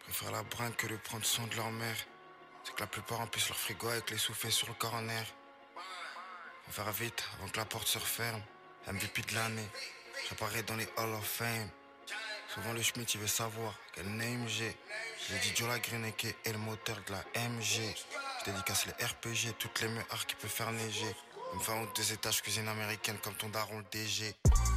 Préfèrent la brinque que de prendre soin de leur mère. C'est que la plupart emplissent leur frigo avec les sous-faits sur le corner. Faut faire vite avant que la porte se referme. MVP de l'année, j'apparais dans les Hall of Fame. Souvent le Schmitt il veut savoir quel name j'ai. J'ai dit Joe la Greeneke et le moteur de la MG. Je dédicace les RPG, toutes les meurs qui peut faire neiger. Une femme aux 2 étages, cuisine américaine comme ton daron le DG.